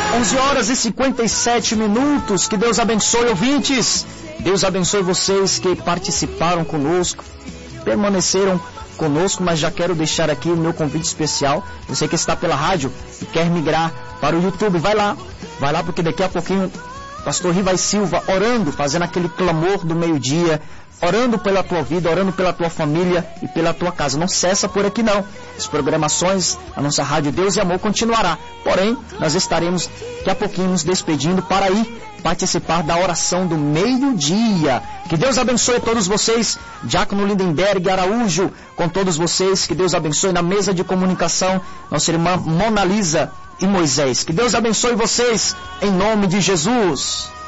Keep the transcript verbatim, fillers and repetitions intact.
onze horas e cinquenta e sete minutos. Que Deus abençoe, ouvintes. Deus abençoe vocês que participaram conosco, permaneceram conosco, mas já quero deixar aqui o meu convite especial. Você que está pela rádio e quer migrar para o YouTube, vai lá, vai lá, porque daqui a pouquinho Pastor Rivas Silva orando, fazendo aquele clamor do meio-dia, orando pela tua vida, orando pela tua família e pela tua casa. Não cessa por aqui não. As programações, a nossa rádio Deus e Amor continuará. Porém, nós estaremos daqui a pouquinho nos despedindo para ir participar da oração do meio-dia. Que Deus abençoe todos vocês. Diácono Lindenberg Araújo, com todos vocês. Que Deus abençoe na mesa de comunicação nossa irmã Mona Lisa e Moisés. Que Deus abençoe vocês em nome de Jesus.